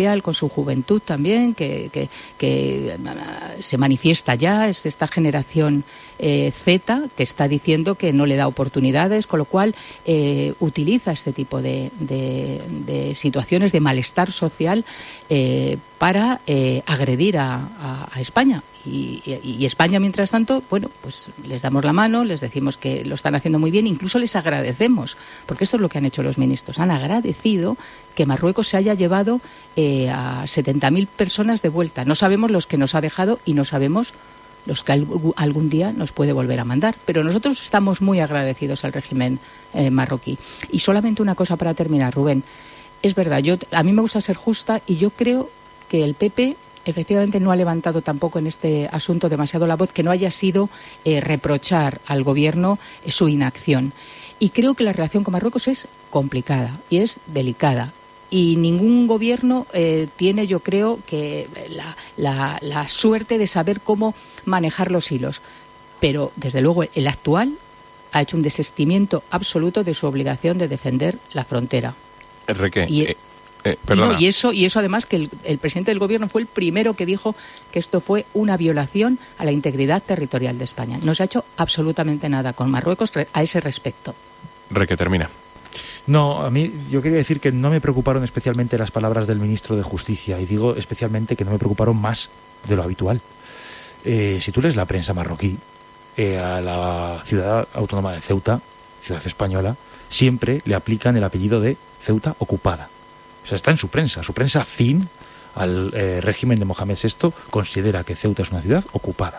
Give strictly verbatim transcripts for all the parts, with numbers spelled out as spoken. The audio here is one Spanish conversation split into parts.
social, con su juventud también, que, que, que se manifiesta ya, es esta generación eh, Z que está diciendo que no le da oportunidades, con lo cual eh, utiliza este tipo de, de, de situaciones de malestar social eh, para eh, agredir a, a, a España. Y, y, y España, mientras tanto, bueno, pues les damos la mano, les decimos que lo están haciendo muy bien, incluso les agradecemos, porque esto es lo que han hecho los ministros, han agradecido que Marruecos se haya llevado eh, a setenta mil personas de vuelta. No sabemos los que nos ha dejado y no sabemos los que algún día nos puede volver a mandar, pero nosotros estamos muy agradecidos al régimen eh, marroquí. Y solamente una cosa para terminar, Rubén, es verdad, yo a mí me gusta ser justa y yo creo que el P P efectivamente no ha levantado tampoco en este asunto demasiado la voz, que no haya sido eh, reprochar al gobierno eh, su inacción. Y creo que la relación con Marruecos es complicada y es delicada. Y ningún gobierno eh, tiene, yo creo, que la, la, la suerte de saber cómo manejar los hilos. Pero, desde luego, el actual ha hecho un desistimiento absoluto de su obligación de defender la frontera. Enrique, y, eh, eh, perdona. No, y eso, y eso además que el, el presidente del gobierno fue el primero que dijo que esto fue una violación a la integridad territorial de España. No se ha hecho absolutamente nada con Marruecos a ese respecto. Enrique, termina. No, a mí yo quería decir que no me preocuparon especialmente las palabras del ministro de Justicia, y digo especialmente que no me preocuparon más de lo habitual. Eh, si tú lees la prensa marroquí, eh, a la ciudad autónoma de Ceuta, ciudad española, siempre le aplican el apellido de Ceuta ocupada. O sea, está en su prensa. Su prensa afín al eh, régimen de Mohamed sexto considera que Ceuta es una ciudad ocupada.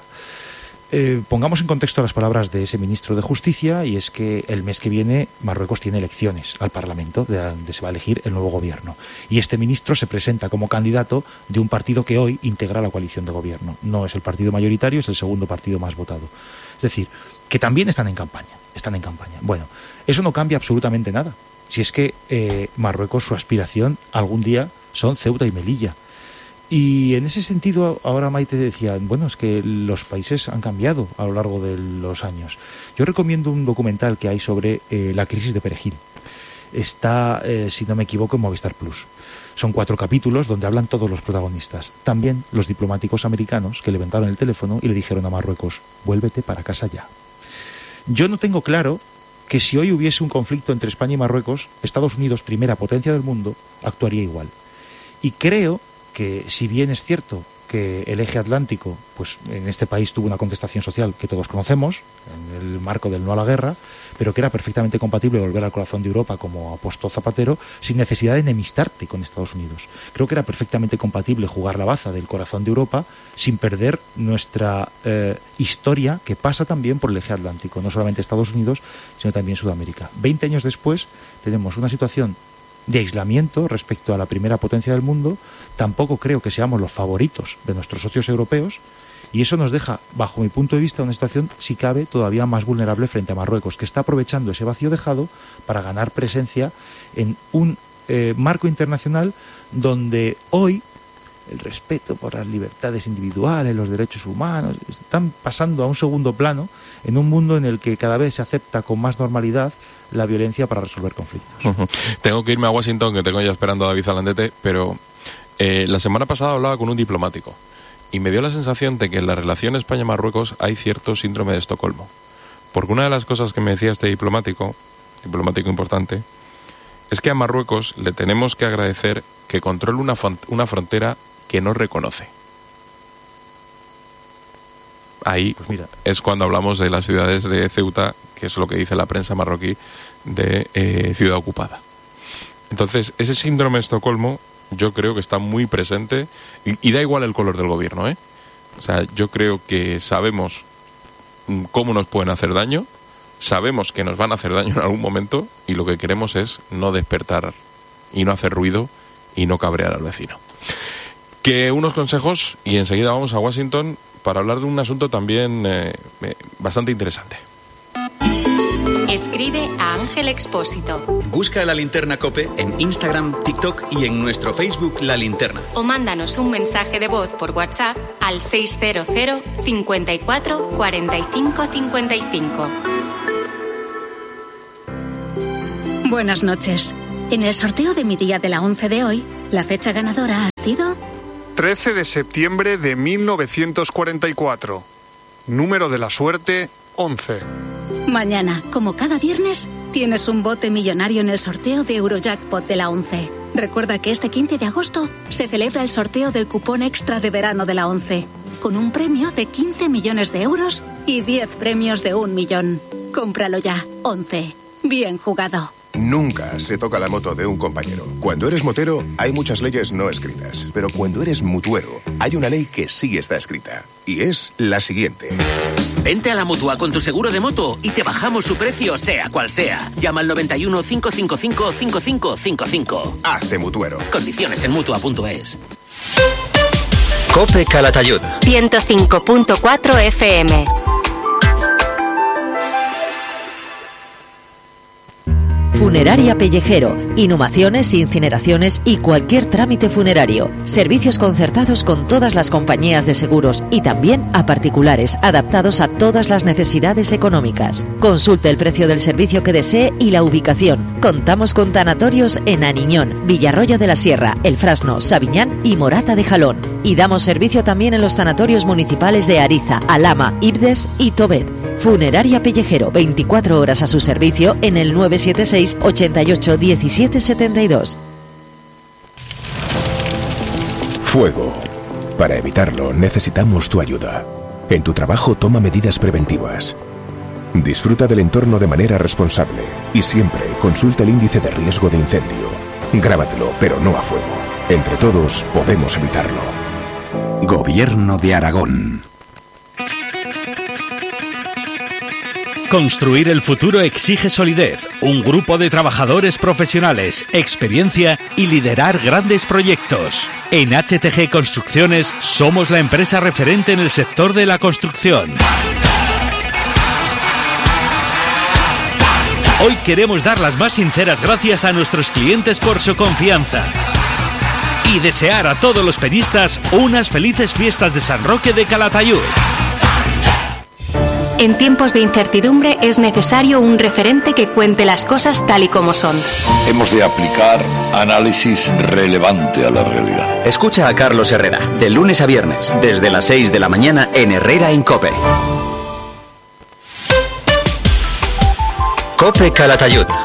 Eh, pongamos en contexto las palabras de ese ministro de Justicia, y es que el mes que viene Marruecos tiene elecciones al Parlamento, de donde se va a elegir el nuevo gobierno. Y este ministro se presenta como candidato de un partido que hoy integra la coalición de gobierno. No es el partido mayoritario, es el segundo partido más votado. Es decir, que también están en campaña. Están en campaña. Bueno, eso no cambia absolutamente nada. Si es que eh, Marruecos, su aspiración algún día son Ceuta y Melilla. Y en ese sentido, ahora Maite decía, bueno, es que los países han cambiado a lo largo de los años. Yo recomiendo un documental que hay sobre eh, la crisis de Perejil. Está, eh, si no me equivoco, en Movistar Plus. Son cuatro capítulos donde hablan todos los protagonistas. También los diplomáticos americanos que levantaron el teléfono y le dijeron a Marruecos, vuélvete para casa ya. Yo no tengo claro que si hoy hubiese un conflicto entre España y Marruecos, Estados Unidos, primera potencia del mundo, actuaría igual. Y creo que, si bien es cierto que el eje atlántico, pues en este país tuvo una contestación social que todos conocemos, en el marco del no a la guerra, pero que era perfectamente compatible volver al corazón de Europa como apostó Zapatero, sin necesidad de enemistarte con Estados Unidos. Creo que era perfectamente compatible jugar la baza del corazón de Europa sin perder nuestra eh, historia, que pasa también por el eje atlántico, no solamente Estados Unidos, sino también Sudamérica. Veinte años después tenemos una situación de aislamiento respecto a la primera potencia del mundo. Tampoco creo que seamos los favoritos de nuestros socios europeos, y eso nos deja, bajo mi punto de vista, una situación, si cabe, todavía más vulnerable frente a Marruecos, que está aprovechando ese vacío dejado para ganar presencia en un eh, marco internacional donde hoy el respeto por las libertades individuales, los derechos humanos, están pasando a un segundo plano en un mundo en el que cada vez se acepta con más normalidad la violencia para resolver conflictos. Uh-huh. Tengo que irme a Washington, que tengo ya esperando a David Zalandete, pero eh, la semana pasada hablaba con un diplomático y me dio la sensación de que en la relación España-Marruecos hay cierto síndrome de Estocolmo. Porque una de las cosas que me decía este diplomático, diplomático importante, es que a Marruecos le tenemos que agradecer que controle una, font- una frontera que no reconoce. Ahí pues mira, es cuando hablamos de las ciudades de Ceuta, que es lo que dice la prensa marroquí, de eh, ciudad ocupada. Entonces, ese síndrome de Estocolmo yo creo que está muy presente, y, y da igual el color del gobierno, ¿eh? O sea, yo creo que sabemos cómo nos pueden hacer daño, sabemos que nos van a hacer daño en algún momento, y lo que queremos es no despertar y no hacer ruido y no cabrear al vecino. Que unos consejos, y enseguida vamos a Washington para hablar de un asunto también eh, eh, bastante interesante. Escribe a Ángel Expósito. Busca La Linterna COPE en Instagram, TikTok y en nuestro Facebook La Linterna. O mándanos un mensaje de voz por WhatsApp al seis cero cero, cincuenta y cuatro, cuarenta y cinco, cincuenta y cinco. Buenas noches. En el sorteo de mi día de la once de hoy, La fecha ganadora ha sido... trece de septiembre de mil novecientos cuarenta y cuatro. Número de la suerte, once. Mañana, como cada viernes, tienes un bote millonario en el sorteo de Eurojackpot de la ONCE. Recuerda que este quince de agosto se celebra el sorteo del cupón extra de verano de la ONCE, con un premio de quince millones de euros y diez premios de un millón. Cómpralo ya, ONCE. Bien jugado. Nunca se toca la moto de un compañero. Cuando eres motero, hay muchas leyes no escritas. Pero cuando eres mutuero, hay una ley que sí está escrita. Y es la siguiente. Vente a la Mutua con tu seguro de moto y te bajamos su precio, sea cual sea. Llama al noventa y uno, cinco cinco cinco, cinco cinco cinco cinco. Hazte mutuero. Condiciones en mutua punto es. COPE Calatayud. ciento cinco punto cuatro F M. Funeraria Pellejero. Inhumaciones, incineraciones y cualquier trámite funerario. Servicios concertados con todas las compañías de seguros y también a particulares, adaptados a todas las necesidades económicas. Consulte el precio del servicio que desee y la ubicación. Contamos con tanatorios en Aniñón, Villarroya de la Sierra, El Frasno, Sabiñán y Morata de Jalón. Y damos servicio también en los tanatorios municipales de Ariza, Alhama, Ibdes y Tobet. Funeraria Pellejero, veinticuatro horas a su servicio en el nueve siete seis, ochenta y ocho, diecisiete setenta y dos. Fuego. Para evitarlo necesitamos tu ayuda. En tu trabajo toma medidas preventivas. Disfruta del entorno de manera responsable y siempre consulta el índice de riesgo de incendio. Grábatelo, pero no a fuego. Entre todos podemos evitarlo. Gobierno de Aragón. Construir el futuro exige solidez, un grupo de trabajadores profesionales, experiencia y liderar grandes proyectos. En H T G Construcciones somos la empresa referente en el sector de la construcción. Hoy queremos dar las más sinceras gracias a nuestros clientes por su confianza y desear a todos los peñistas unas felices fiestas de San Roque de Calatayud. En tiempos de incertidumbre es necesario un referente que cuente las cosas tal y como son. Hemos de aplicar análisis relevante a la realidad. Escucha a Carlos Herrera, de lunes a viernes, desde las seis de la mañana en Herrera en COPE. COPE Calatayud.